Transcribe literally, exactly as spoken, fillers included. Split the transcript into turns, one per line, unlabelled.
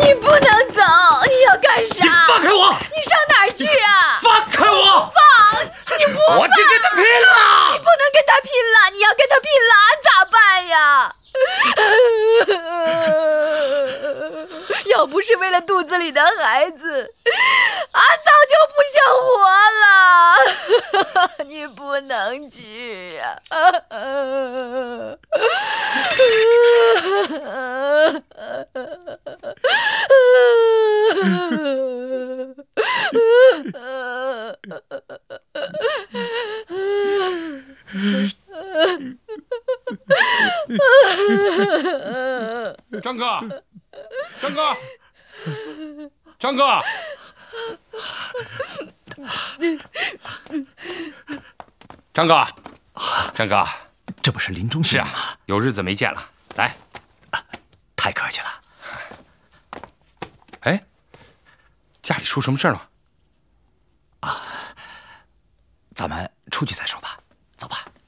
你不能走！你要干啥？
你放开我！
你上哪儿去啊？
放开我！
放！你不放！
我就跟他拼了！
你不能跟他拼了！你要跟他拼了，咋办呀？要不是为了肚子里的孩子，俺早就不想活了。你不能去呀！
张哥，张哥，张哥，张哥，张哥，
这不是临终训吗？
有日子没见了，来，
太客气了。
哎，家里出什么事了？
啊，咱们出去再说吧。